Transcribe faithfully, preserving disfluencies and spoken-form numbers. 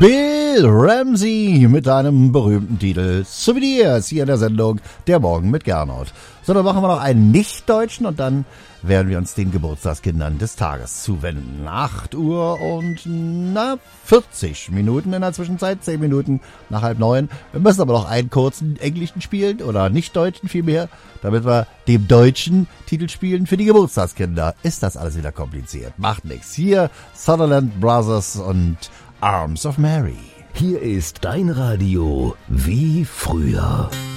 Bill Ramsey mit einem berühmten Titel Souvenirs hier in der Sendung Der Morgen mit Gernot. So, dann machen wir noch einen Nicht-Deutschen und dann werden wir uns den Geburtstagskindern des Tages zuwenden. acht Uhr und na, vierzig Minuten in der Zwischenzeit, zehn Minuten nach halb neun. Wir müssen aber noch einen kurzen Englischen spielen oder Nicht-Deutschen vielmehr, damit wir dem deutschen Titel spielen für die Geburtstagskinder. Ist das alles wieder kompliziert? Macht nichts. Hier Sutherland Brothers und Arms of Mary. Hier ist dein Radio wie früher.